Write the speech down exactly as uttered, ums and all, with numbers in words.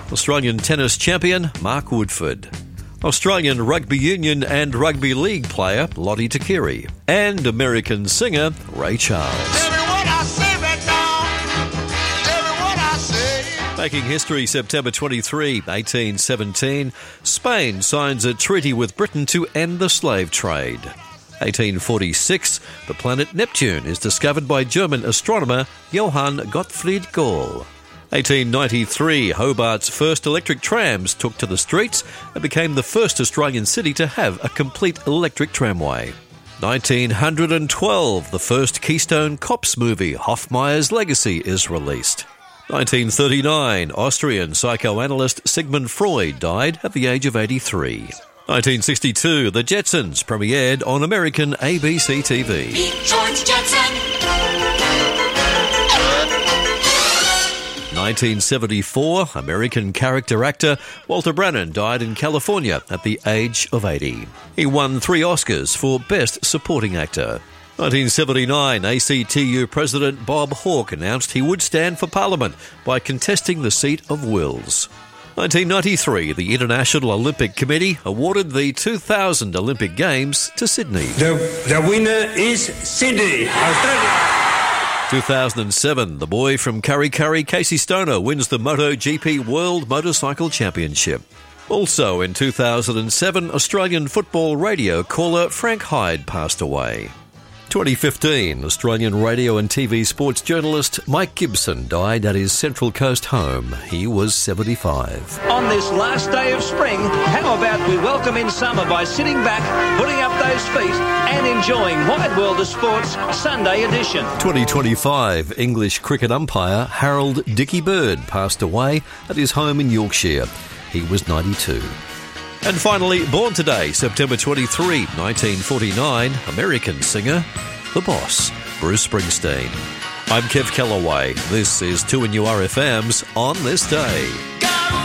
Australian tennis champion Mark Woodford. Australian rugby union and rugby league player Lottie Takiri. And American singer Ray Charles. Making history September twenty-third, eighteen seventeen, Spain signs a treaty with Britain to end the slave trade. eighteen forty-six, the planet Neptune is discovered by German astronomer Johann Gottfried Galle. eighteen ninety-three, Hobart's first electric trams took to the streets and became the first Australian city to have a complete electric tramway. nineteen twelve, the first Keystone Cops movie, Hoffmeyer's Legacy, is released. nineteen thirty-nine, Austrian psychoanalyst Sigmund Freud died at the age of eighty-three. nineteen sixty-two, The Jetsons premiered on American A B C T V. Meet George Jetson. nineteen seventy-four, American character actor Walter Brennan died in California at the age of eighty. He won three Oscars for Best Supporting Actor. nineteen seventy-nine, A C T U President Bob Hawke announced he would stand for Parliament by contesting the seat of Wills. nineteen ninety-three, the International Olympic Committee awarded the two thousand Olympic Games to Sydney. The, the winner is Sydney, Australia. two thousand seven, the boy from Kurri Kurri, Casey Stoner, wins the MotoGP World Motorcycle Championship. Also in two thousand seven, Australian football radio caller Frank Hyde passed away. twenty fifteen, Australian radio and T V sports journalist Mike Gibson died at his Central Coast home. He was seventy-five. On this last day of spring, how about we welcome in summer by sitting back, putting up those feet and enjoying Wide World of Sports Sunday edition. twenty twenty-five, English cricket umpire Harold Dickie Bird passed away at his home in Yorkshire. He was ninety-two. And finally, born today, September twenty-third, nineteen forty-nine, American singer, The Boss, Bruce Springsteen. I'm Kev Callaway. This is two N U R F M's On This Day.